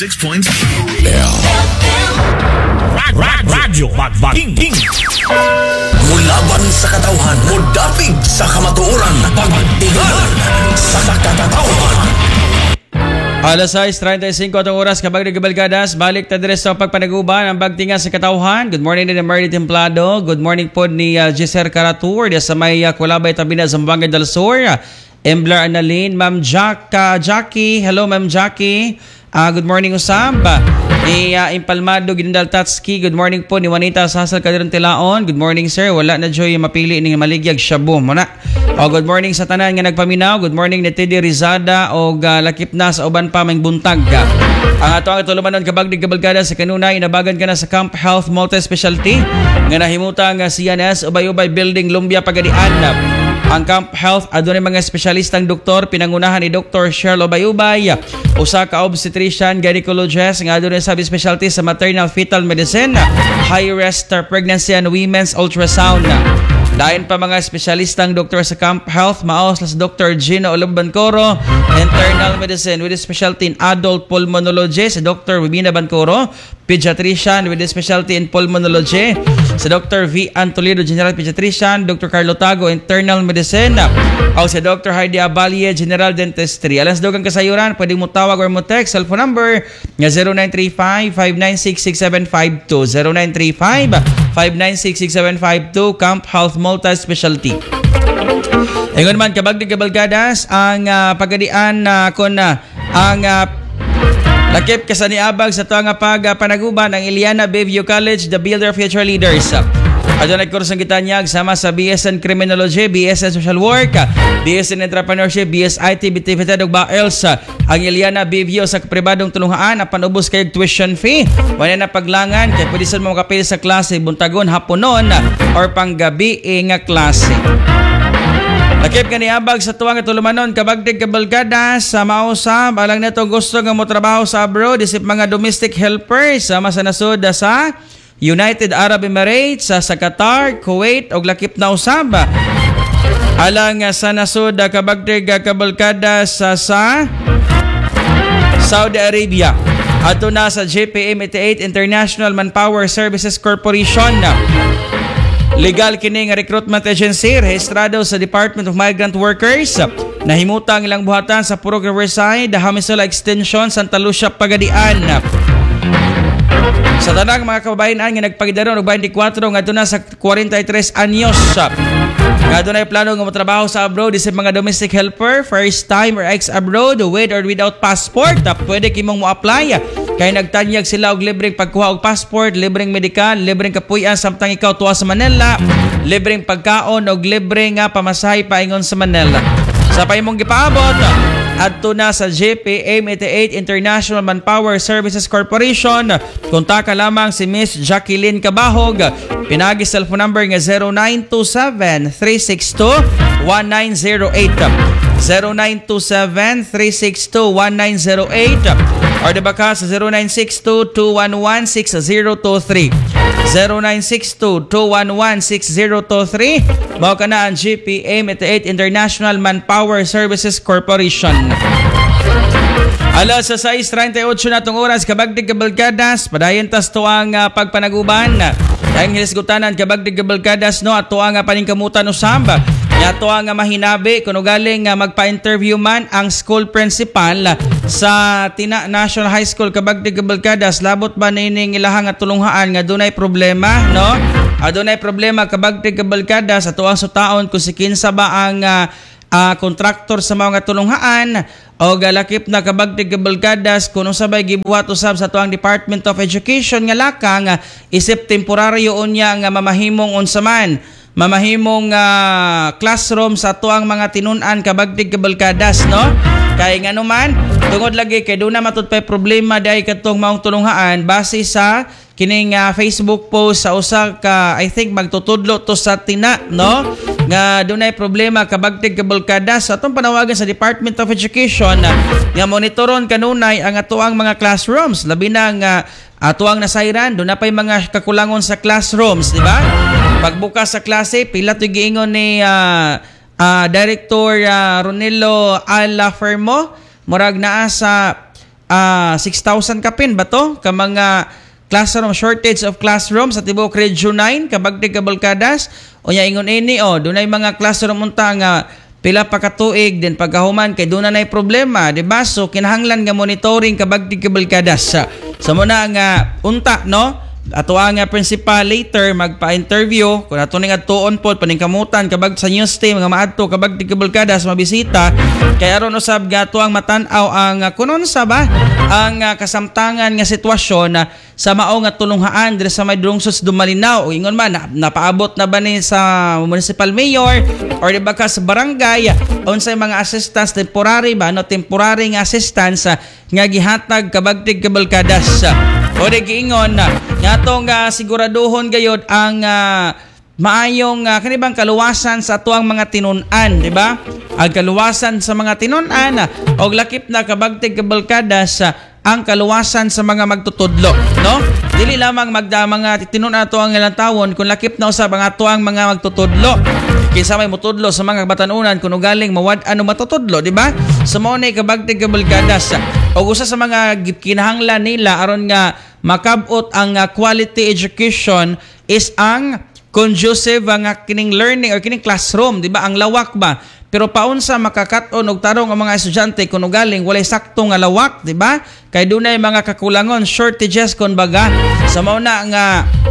96.6. Radyo Bagbating. Mulaban sa katauhan, mudapig sa kamatuoran, pagtigan sa katauhan. Alas 6:35 atong oras kabag nagabalgadas, balik ta dire sa pagpanaguban ang bagtingan sa katauhan. Good morning ni Merly Templado. Good morning po ni Giselle Caratur dia sa may Kulabay Tabina Zamboanga del Sur. Embler Analin, Ma'am Jackie. Hello Ma'am Jackie. Good morning usab. Ni Impalmado Ginindal Tatski. Good morning po ni Juanita Sasal Kadirong Tilaon. Good morning sir. Wala na joy mapili ning maligyag shabu mo na. Good morning sa tanan nga nagpaminaw. Good morning ni Teddy Rizada o lakip na sa uban pa may buntag. Ang ato ang tulumanon kabagdig kabalgada sa kanunay inabagan ka na sa Camp Health Multi-Specialty nga nahimutang CNS Ubay-Ubay Building Lumbia Pagadian. Ang Camp Health adunay mga espesyalistang doktor pinangunahan ni Dr. Cheryl Ubay-Ubay, usa ka obstetrician gynecologist nga adunay sabi specialty sa maternal fetal medicine, high risk pregnancy and women's ultrasound. Dayon pa mga espesyalistang doktor sa Camp Health, maos na si Dr. Gino Olog-Bancoro, internal medicine with a specialty in adult pulmonology, si Dr. Wibina Bancoro, pediatrician with a specialty in pulmonology, si Dr. V. Antolido, general pediatrician, Dr. Carlo Tago, internal medicine, o si Dr. Heidi Abalie, general dentistry. Alas dogang kasayuran, pwedeng mo tawag or mo text, cellphone number nga 0935-596-6752, 0935-596-6752, Camp Health Multi-Specialty. Ngayon naman, kabagdig kabalgadas, ang pagadian ang lakip kasaniabag sa tuwang panaguban ng Iliana Bayview College, the Builder of Future Leaders. Adyo nagkursong kitanyag sama sa BSN Criminology, BSN Social Work, BSN Entrepreneurship, BSIT, BTVT, BAELS. Ang Iliana Bayview sa pribadong tulungaan na panubos kayong tuition fee. Wala na paglangan, kaya pwede sa mga kapil sa klase, buntagon, haponon, or panggabi nga klase. Lakip ka niabag sa tuwang katulumanon, kabagdig kabalgada sa mausab, alang neto gusto nga mo trabaho sa abroad, isip mga domestic helpers, sama sa nasud sa United Arab Emirates, sa Qatar, Kuwait, o lakip na usab. Alang sa nasud kabagdig kabalgada sa Saudi Arabia. Ato na sa JPM 88 International Manpower Services Corporation. Legal kining recruitment agency rehistrado sa Department of Migrant Workers. Nahimutang ilang buhatan sa Purok Riverside, Hamisula Extension, Santa Lucia, Pagadian. Sa tanang mga kababayan nga nagpagidaron og 24 ngadto na sa 43 anyos. Nga doon ay plano nga matrabaho sa abroad isip mga domestic helper, first time or ex-abroad, with or without passport. Pwede kimong mo apply. Kaya nagtanyag sila og libreng pagkuha og passport, libreng medikal, libreng kapuy-an samtang ikaw tuwa sa Manila, libreng pagkaon og libreng pamasahe paingon sa Manila. Sa paimong gipaabot, adto na sa JPM 88 International Manpower Services Corporation. Kontaka lamang si Miss Jacqueline Cabahog. Pinagi cellphone number nga 0927-362-1908. 0927-362-1908 or diba ka sa 0962-211-6023. 0962-211-6023. Mao ka na ang GPM 88 International Manpower Services Corporation. Alas sa 6:38 na itong oras, kabagdig kabalgadas, padayon tas to ang pagpanaguban. Ang hilisgutanan kabagdig kabalgadas no, at to ang paningkamutan usab. Yato ang mahinabi kuno galing magpa-interview man ang school principal sa Tina National High School kabagdig kabalgadas, labot ba nining ilahang at tulunghaan nga dunay problema no? Adunay problema kabagdig kabalgadas ato ang sutaon kung si kinsa ba ang kontraktor sa mga tulunghaan o galakip na kabagdig kabalgadas kuno sabay gibuhat usab sa tuang Department of Education nga lakang isip temporaryo unya nga mamahimong unsa man mamahimong classroom sa tuang mga tinun-an kabagdig kabalgadas no. Kay nga naman tungod lagi kay doon na matud pay problema dai katong maong tulunghaan base sa kining Facebook post sa usa ka I think magtutudlo to sa Tina no nga dunay problema kabagtig kabalgadas sa atong panawagan sa Department of Education nga monitoron kanunay ang atuang mga classrooms labi na nga atuang nasayran doon na pay mga kakulangon sa classrooms di ba? Pagbukas sa klase pila to giingon ni Director Ronelo Alafermo murag naa sa 6,000 kapin ba to? Ka mga classroom, shortage of classrooms sa tibuok Region 9, kabagdig kabalkadas. O ya ingon ini, dunay mga classroom unta nga pila pa katuig din pagkahuman kay doon na problema, di ba? So kinahanglan nga monitoring kabagdig kabalkadas. So muna nga unta, no? Ato ang principal later magpa-interview kung ato ning adtuon pod paningkamutan kabag sa news team nga maadto kabag tigabulkadas mabisita kay aron usab nga ato ang matan-aw ang kunon sa ba ang kasamtangan nga sitwasyon sa mao nga tulunghaan diri sa may Dungsod Dumalinaw o ingon man napaabot na ba ni sa municipal mayor or di ba ka sa barangay unsay mga assistance temporary ba no temporary nga assistance nga gihatag kabag tigabulkadas o di giingon nga itong siguraduhon gayod ang maayong kanibang kaluwasan sa atuang mga tinunan, di ba? Ang kaluwasan sa mga tinunan o lakip na kabagtig kabalkadas ang kaluwasan sa mga magtutudlo, no? Dili lamang mga tinunan ato ang ilang tawon kung lakip na usab ang atuang mga magtutudlo. Kinsa may mutudlo sa mga batanunan kuno galing mawad-an o matutudlo, di ba? Sa mao nay kabagtig kabalkadas o usa sa mga kinahanglan nila aron nga makabot ang quality education is ang conducive ang kining learning or kining classroom, di ba? Ang lawak ba? Pero paunsa makakat-on og tarong ang mga estudyante kuno galing walay sakto nga lawak, di ba? Kay dunay mga kakulangon, shortages kon baga. Sa mao na nga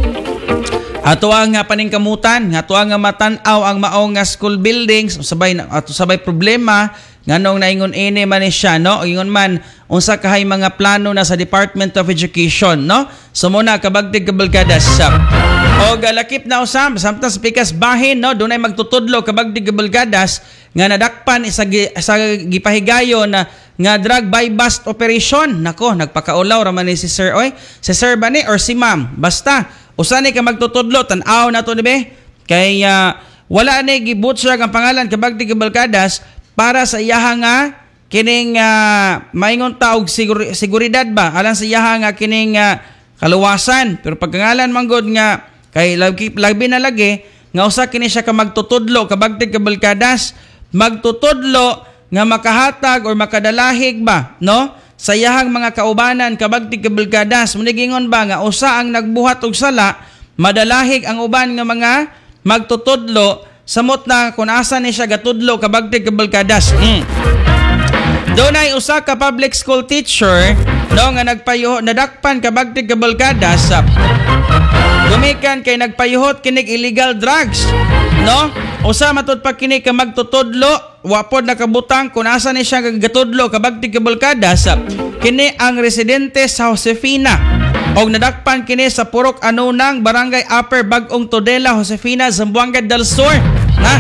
ato ang paningkamutan, ato ang matan-aw ang maong school buildings, sabay problema nganong naingon ini man siya, no? Ingon man unsa kahay mga plano na sa Department of Education, no? So muna kabagtig kabalkadas o galakip na usam samtang sa pikas bahin, no? Dunay magtutudlo kabagtig kabalkadas nga nadakpan sa gipahigayon nga drug buy bust operation. Nako, nagpakaulaw ra man ni si Sir oy. Si Sir ba ni or si Ma'am? Basta usa ni ka magtutudlo tan-aw na to ni be kay wala ni gibutsag ang pangalan kabagtig kabalkadas para sa iyaha nga kining maingon taog seguridad ba alang sa iyaha nga kining kaluwasan. Pero pagkangalan manggod nga kay labi na lagi nga usa kini siya ka magtutudlo kabagtig kabalkadas magtutudlo nga makahatag or makadalahig ba, no? Sa iyahang mga kaubanan kabagtig kabalkadas munigingon ba nga usa ang nagbuhat og sala madalahig ang uban nga mga magtutudlo samot na kung asa ni siya gatudlo kabagtig kabalkadas. Dunay usa ka public school teacher no nga nadakpan kabagtig kabalkadas gumikan kay nagpayuhot kinig illegal drugs, no? Usa matud pa kini ka magtutudlo wapod nakabutang kung asa ni siya gatudlo kabagtig kabalkadas kini ang residente sa Josefina og nadakpan kini sa Purok Anunang Barangay Upper Bagong Tudela Josefina Zamboanga del Sur na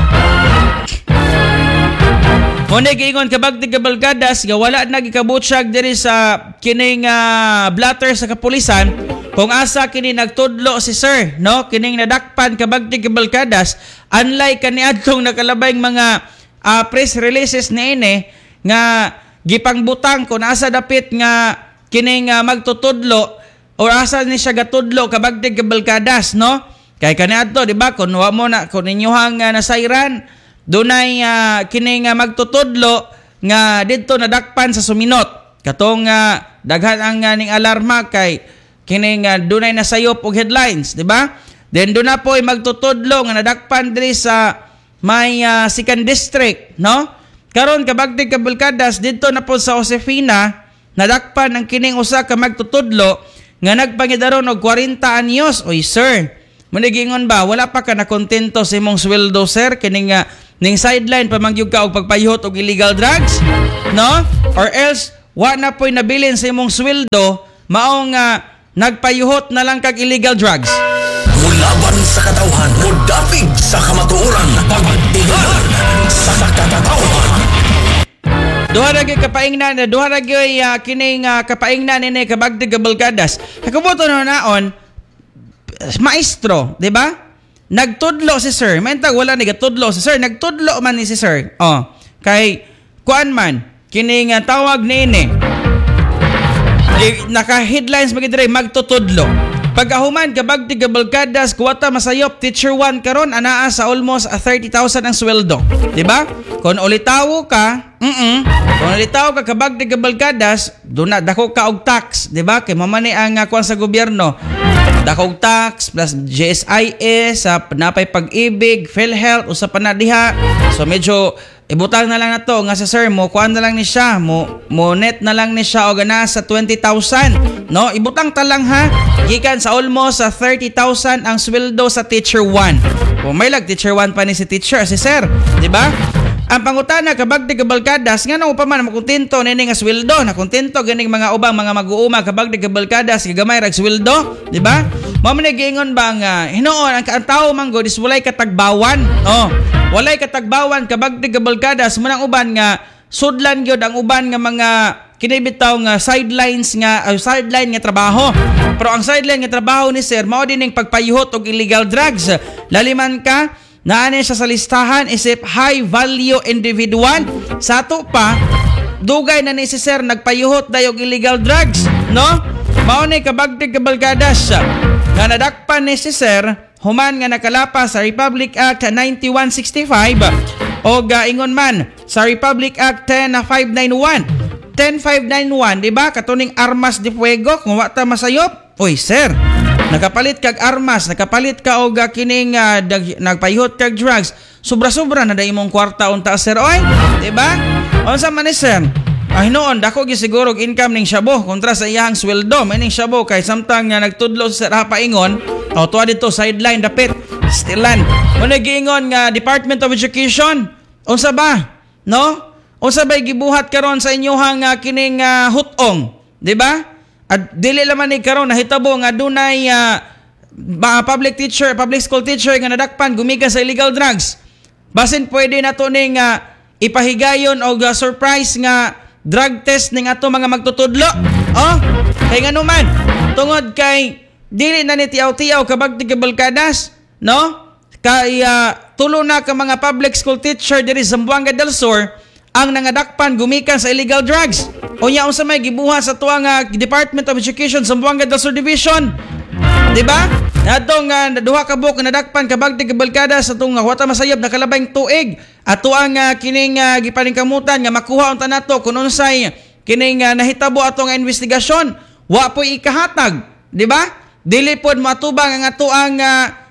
Muna giingon kabagtig kabalkadas nga wala na gikabutyag diri sa kining blatter sa kapulisan kung asa kini nagtudlo si Sir, no? Kining nadakpan kabagtig kabalkadas unlike kaniadtong nakalabay mga press releases ni ini nga gipangbutang kung asa dapit nga kining magtutudlo o asa ni siya gatudlo kabagtig kabalkadas, no? Kay kaniadto di ba kun wa mo na kun inyohang nasayran dunay kining magtutudlo nga didto nadakpan sa suminot katong daghan ang ning alarma kay kining dunay nasayop og headlines, di ba? Then do na po magtutudlo nga nadakpan diri sa may second district, no? Karon kabagtig kabalkadas didto na po sa Josefina nadakpan ang kining usa ka magtutudlo nga nagpangidaron og 40 anyos. Oy sir, munigingon ba wala pa ka na kontento sa imong sweldo sir kining ning sideline pamangyug ka og pagpayuhot og illegal drugs, no? Or else wa na po'y nabilin sa imong sweldo maong nagpayuhot na lang kag illegal drugs. Mulaban sa katawhan, mudapig sa kamatuoran, pagtigan sa katawhan. Duha ra gyud kapaingnan, duha ra gyud kining kapaingnan ni kabagtig kabalkadas. Kabuto na naon maestro, di ba? Nagtudlo si Sir. Mentag wala ni gatudlo si Sir. Nagtudlo man ni si Sir. Kay kuan man kining tawag ni ini. Naka-headlines magidire magtutudlo. Pagkahuman kabagtig kabalkadas kuwata masayop teacher 1 karon anaa sa almost 30,000 ang sweldo, di ba? Kung ulitawo ka Kung nalitaw ka kabagdig ka balkadas, doon na dako ka og tax, di ba? Kay mamani ang kuan sa gobyerno. Dakog tax plus GSIS sa napay pag-ibig, PhilHealth usa pa na diha. So medyo ibutang na lang na to nga sa sir mo kuan na lang ni siya mo net na lang ni siya og ana sa 20,000, no? Ibutang ta lang ha. Gikan sa almost sa 30,000 ang sweldo sa teacher 1. Kung may lag teacher 1 pa ni si teacher si sir, di ba? Ang pangutana kabagdig ka balkadas ngano pa man makontento nini nga sweldo, na kontento ganing mga ubang mga mag-uuma kabagdig ka balkadas gamay rag sweldo, di ba? Mao man giingon ba nga hinoon ang tao man god is walay katagbawan. Oh, walay katagbawan kabagdig ka balkadas munang uban nga sudlan gyud ang uban nga mga kinibitaw nga sideline nga trabaho. Pero ang sideline nga trabaho ni sir mao din ning pagpayuhot og illegal drugs. Laliman ka naani siya sa listahan isip high value individual. Sa ato pa dugay na ni si sir nagpayuhot dayog illegal drugs, no? Mao ni kabagdig ka balkadas nga nadakpan ni si sir human nga nakalapas sa Republic Act 9165 o ingon man sa Republic Act 10591 di ba? Katuning armas de fuego kung wa ta masayop. Oy sir, nakapalit kag armas, nakapalit ka og kining nagpayhot kag drugs. Sobra-sobra na day imong kwarta unta sir oy, di ba? Unsa man ni sir? Hinoon dako gi siguro og income ning Shabu kontra sa iyang sweldo. Meaning Shabu kay samtang nga nagtudlo sa paingon, tuwa dito sideline dapit stilan. Muna giingon nga Department of Education, unsa ba? No? Unsa bay gibuhat karon sa inyohang kining hutong, di ba? At dili laman ni karon nahitabo nga dunay public school teacher nga nadakpan gumikan sa illegal drugs. Basin pwede nato ning ipahigayon og surprise nga drug test ning ato mga magtutudlo. Oh, kay ngano man tungod kay dili na ni tiyaw-tiyaw kabagdig ka balkadas, no? Kay tulo na ka mga public school teacher diri sa Zamboanga del Sur ang nangadakpan gumikan sa illegal drugs. Unya unsa may gibuhat sa tuwang Department of Education sa Zamboanga del Sur Division. Di ba? Atong duha ka buok nadakpan kabagdig ka balkada sa tong wata masayab nakalabay tuig. Ato ang kining gipaningkamutan nga makuha unta nato kun unsay kining nahitabo ato nga investigasyon. Wa po ikahatag, di ba? Dili pod matubang ang ato ang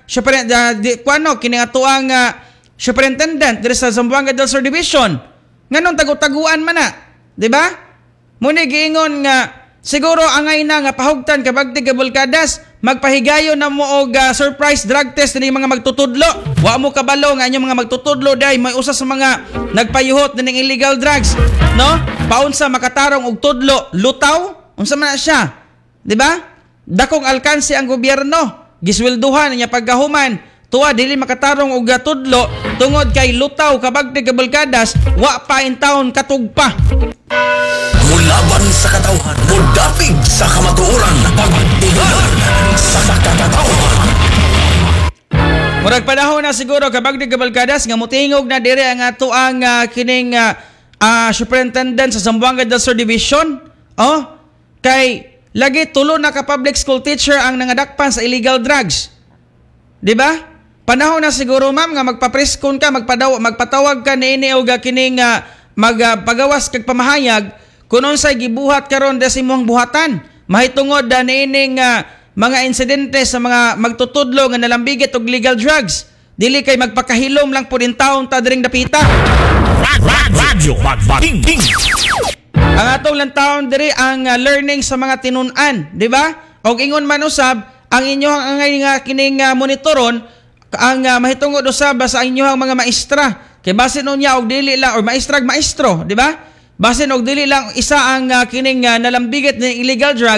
kining ato ang superintendent diri sa Zamboanga del Sur Division. Nganong tagu-taguan man na, di ba? Muni giingon nga siguro angay na nga pahugtan kabagdig ka balkadas magpahigayon na mo og surprise drug test ni mga magtutudlo. Wa mo kabalo nga inyong mga magtutudlo day may usa sa mga nagpayuhot ning illegal drugs, no? Paunsa makatarong og tudlo, lutaw, unsa man na siya? Di ba? Dakong alkanse ang gobyerno, giswelduhan niya pagkahuman, tuwa dili makatarong og tudlo tungod kay lutaw kabagdig ka balkadas, wa pa in taon katugpa. Mulaban sa katauhan, mudapig sa kamatuoran, pagtigan sa katauhan. Murag panahon na siguro kabagdig ka balkadas nga mutingog na dire ang ato ang kining superintendent sa Zamboanga del Sur Division. Oh, kay lagi tulo na ka public school teacher ang nangadakpan sa illegal drugs. Di ba? Panahon na siguro ma'am nga magpapreskon ka, magpatawag ka niini og kining magpagawas kag pamahayag kung unsay gibuhat karon sa imong buhatan. Mahitungod niining mga insidente sa mga magtutudlo nga nalambigit og legal drugs. Dili kay magpakahilom lang po din taon ta diring dapita. Radyo Bagbating. Ang atong lantaon diri ang learning sa mga tinun-an, di ba? Og ingon man usab ang inyong angay nga kining monitoron ang mahitungod usab sa inyong mga maestra. Kay basin unya og dili lang or maestro, di ba? Basin og dili lang isa ang kining nalambigit ng illegal drug